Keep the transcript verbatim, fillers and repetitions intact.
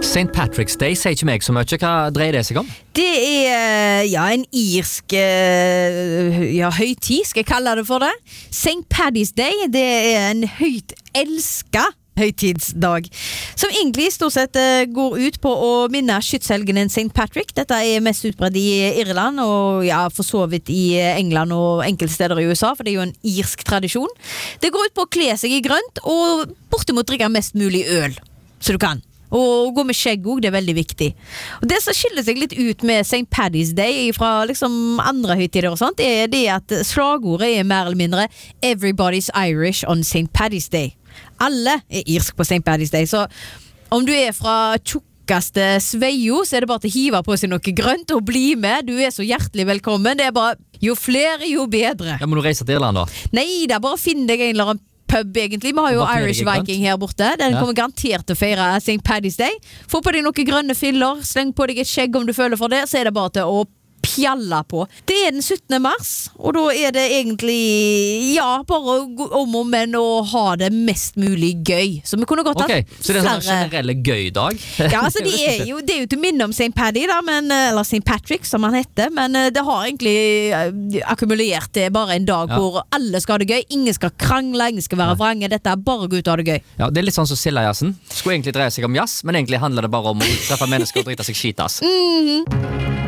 Saint Patrick's Day sier ikke meg så mye. Hva dreier det seg om? Det er ja, en irsk ja, høytid, skal jeg kalle det for det. Saint Paddy's Day, det er en høyt elsket høytidsdag, som egentlig stort sett går ut på å minne skytshelgenen Saint Patrick. Dette er mest utbredt i Irland, og ja, for så vidt i England og enkelte steder i U S A, for det er jo en irsk tradisjon. Det går ut på å kle seg i grønt, og bortimot drikke mest mulig øl, så du kan. Og gå med skjegg også, det er veldig viktig. Og det som skiller seg litt ut med Saint Paddy's Day fra liksom andre høytider og sånt, er det at slagordet er mer eller mindre Everybody's Irish on Saint Paddy's Day. Alle er irsk på Saint Paddy's Day, så om du er fra tjukkaste Sveio, så er det bare til å hive på seg noe grønt og bli med. Du er så hjertelig velkommen. Det er bare, jo flere, jo bedre. Ja, må du reise til Irland da? Nei, det er bare å finne deg en eller annen pub egentlig. Vi har jo Irish Viking her borte. Den ja. kommer garantert til å feire Saint Paddy's Day. Få på deg noen grønne filler, sleng på deg et skjegg om du føler for det, så er det bare til å pjalla på. Det er den syttende mars, og da er det egentlig ja, bare om og men å ha det mest mulig gøy. Så vi kunne godt ha okay, så det er en sånn generelle gøy dag? Ja, altså det er jo, det er jo til minne om Saint Paddy da, men, eller Saint Patrick som han heter, men det har egentlig akkumulert det bare en dag ja. hvor alle skal ha det gøy, ingen skal krangle, ingen skal være vrange, dette er bare gå ut og ha det gøy. Ja, det er litt sånn som Silla-jazzen. Skulle egentlig dreie seg om jazz, men egentlig handler det bare om å treffe mennesker og drite seg skitas. Mhm.